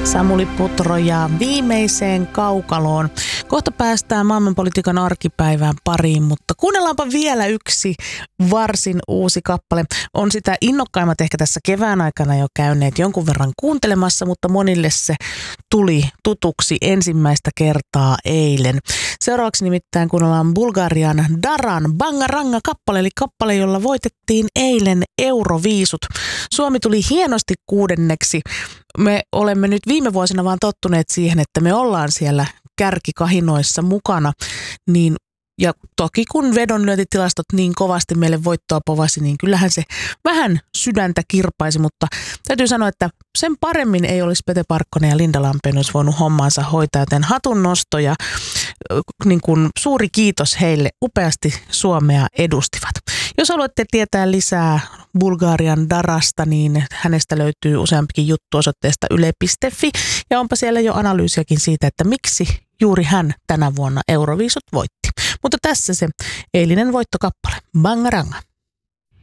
Samuli Putro ja viimeiseen kaukaloon. Kohta päästään maailmanpolitiikan arkipäivään pariin, mutta kuunnellaanpa vielä yksi varsin uusi kappale. On sitä innokkaimmat ehkä tässä kevään aikana jo käyneet jonkun verran kuuntelemassa, mutta monille se tuli tutuksi ensimmäistä kertaa eilen. Seuraavaksi nimittäin kuunnellaan Bulgarian Daran Bangaranga kappale, eli kappale, jolla voitettiin eilen Euroviisut. Suomi tuli hienosti 6. Me olemme nyt viime vuosina vaan tottuneet siihen, että me ollaan siellä kärkikahinoissa mukana, niin ja toki kun vedonlyöntitilastot niin kovasti meille voittoa povasi, niin kyllähän se vähän sydäntä kirpaisi, mutta täytyy sanoa, että sen paremmin ei olisi Pete Parkkonen ja Linda Lampeen olisi voinut hommansa hoitaa, joten hatunnosto ja niin kuin suuri kiitos heille, upeasti Suomea edustivat. Jos haluatte tietää lisää Bulgarian Darasta, niin hänestä löytyy useampikin juttu osoitteesta yle.fi ja onpa siellä jo analyysiäkin siitä, että miksi juuri hän tänä vuonna Euroviisut voitti. Mutta tässä se eilinen voittokappale, Bangaranga.